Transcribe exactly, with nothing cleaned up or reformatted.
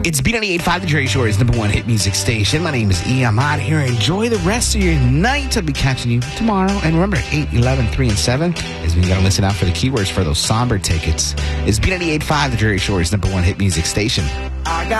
It's B ninety-eight point five, the Jerry Shore's number one hit music station. My name is E. I'm out of here. Enjoy the rest of your night. I'll be catching you tomorrow. And remember, eight, eleven, three, and seven is when you got to listen out for the keywords for those somber tickets. It's B ninety-eight point five, the Jerry Shore's number one hit music station. I got